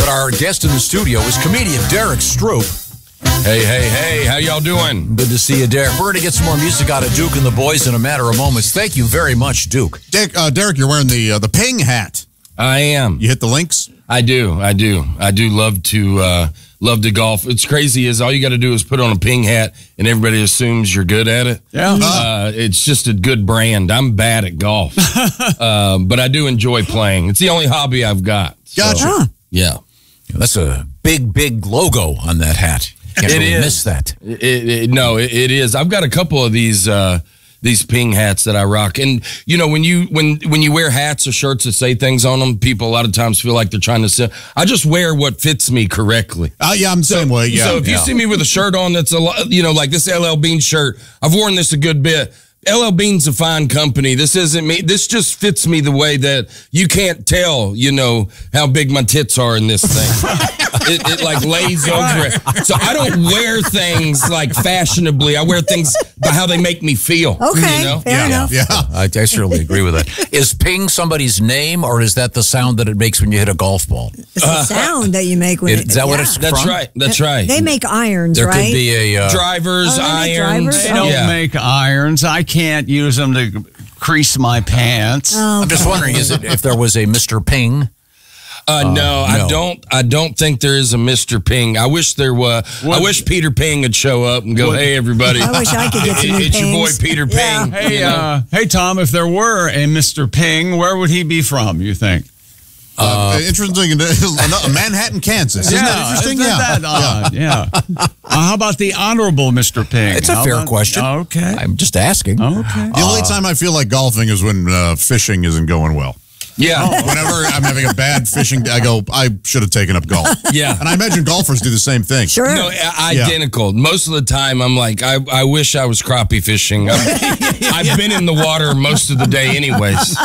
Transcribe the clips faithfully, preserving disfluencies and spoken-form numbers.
But our guest in the studio is comedian Derek Stroop. Hey, hey, hey, how y'all doing? Good to see you, Derek. We're going to get some more music out of Duke and the boys in a matter of moments. Thank you very much, Duke. Dick, uh, Derek, you're wearing the uh, the Ping hat. I am. You hit the links? I do, I do. I do love to uh, love to golf. It's crazy is all you got to do is put on a Ping hat and everybody assumes you're good at it. Yeah. Uh, it's just a good brand. I'm bad at golf, uh, but I do enjoy playing. It's the only hobby I've got. So, Gotcha. yeah. That's a big, big logo on that hat. Can't It really is. miss that. It, it, no, it, it is. I've got a couple of these uh, these Ping hats that I rock, and you know when you when when you wear hats or shirts that say things on them, people a lot of times feel like they're trying to sell. I just wear what fits me correctly. Uh, yeah, I'm the same way. Yeah. So if you yeah. see me with a shirt on that's a lot, you know, like this L L Bean shirt, I've worn this a good bit. L L Bean's a fine company. This isn't me. This just fits me the way that you can't tell, you know, how big my tits are in this thing. it, it like lays over it. So I don't wear things like fashionably. I wear things by how they make me feel. Okay, You know? fair yeah, enough. yeah. I, I certainly agree with that. Is Ping somebody's name, or is that the sound that it makes when you hit a golf ball? It's the sound that you make when Is it, that what yeah. it's That's from? right. That's right. They make irons, There right? could be a... Uh, drivers, Oh, they make irons. drivers? They don't Yeah. make irons. I can't use them to crease my pants. Oh, I'm just wondering, is it if there was a Mister Ping? Uh, no, no. I don't. I don't think there is a Mister Ping. I wish there was. I What- wish Peter Ping would show up and go, "Hey, everybody! I wish I could get some It- new It's your boy Pings." Peter Yeah. Ping." Hey, you know? uh, hey, Tom, if there were a Mister Ping, where would he be from, you think? Uh, interesting. uh, Manhattan, Kansas. Isn't that interesting? Isn't yeah. that odd? Yeah. Uh, how about the Honorable Mister Ping? It's a How fair about- question. Okay. I'm just asking. Okay. The only time I feel like golfing is when uh, fishing isn't going well. yeah, Whenever I'm having a bad fishing day, I go, I should have taken up golf. yeah. And I imagine golfers do the same thing. Sure. No, i- identical. Most of the time, I'm like, I, I wish I was crappie fishing. I'm- I've been in the water most of the day, anyways.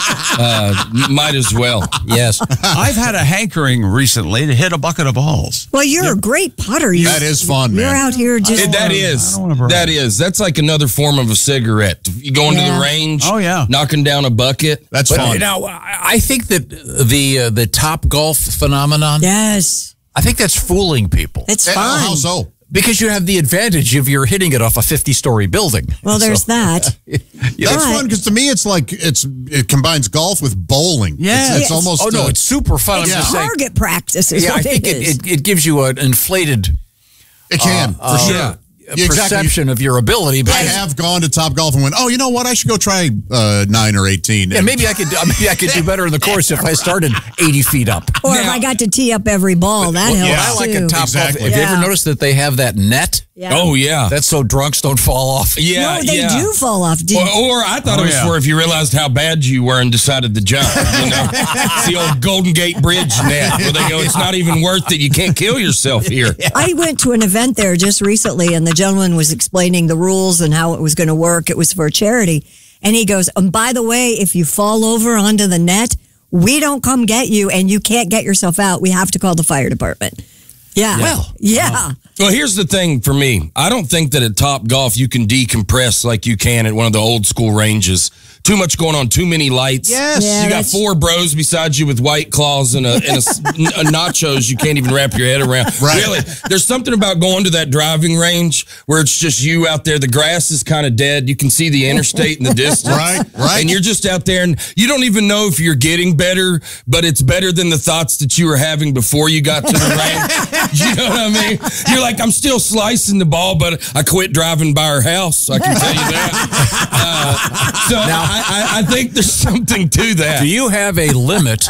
Uh, might as well. Yes. I've had a hankering recently to hit a bucket of balls. Well, you're a great putter. You, That is fun, You're man. out here just. It, that I is. don't wanna brag. That is. That's like another form of a cigarette. You go into Yeah. the range. Oh, yeah. Knocking down a bucket. That's But fun. now, I I think that the uh, the Top Golf phenomenon, Yes, I think that's fooling people. it's Eh, fun. How so? Because you have the advantage if you're hitting it off a fifty-story building. Well, there's So- that. That's But- fun because to me, it's like it's it combines golf with bowling. Yes. It's, it's Yes. almost. Oh, no, uh, it's super fun. I'm It's just saying. target practice is Yeah, I what think it it, is. it, it gives you an inflated it can uh, for sure. yeah. Yeah, exactly. perception of your ability. But I have gone to Top Golf and went, oh, you know what? I should go try uh, nine or eighteen. Yeah, maybe I could. Maybe I could do better in the course if I started eighty feet up. or if I got to tee up every ball, that Well, helps yeah, I like too. a Top Exactly. Golf. Have you ever Yeah. noticed that they have that net? Yeah. Oh, yeah. That's so drunks don't fall off. yeah, no, they yeah. do fall off. Did, Or, or I thought Oh, it was yeah. for if you realized how bad you were and decided to jump. You know, it's the old Golden Gate Bridge net where they go, it's not even worth it. You can't kill yourself here. I went to an event there just recently, and the gentleman was explaining the rules and how it was going to work. It was for a charity. And he goes, and by the way, if you fall over onto the net, we don't come get you, and you can't get yourself out. We have to call the fire department. Yeah. Well, yeah. Well, here's the thing for me. I don't think that at Top Golf you can decompress like you can at one of the old school ranges. Too much going on, too many lights. Yes. Yeah, you got that's- four bros beside you with White Claws and a, and a, s- a nachos you can't even wrap your head around. Right. Really, there's something about going to that driving range where it's just you out there. The grass is kind of dead. You can see the interstate in the distance. Right, right. And you're just out there and you don't even know if you're getting better, but it's better than the thoughts that you were having before you got to the range. You know what I mean? You're like, I'm still slicing the ball, but I quit driving by our house. I can tell you that. Uh, so I, I, I think there's something to that. do you have a limit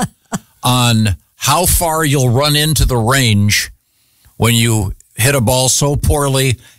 on how far you'll run into the range when you hit a ball so poorly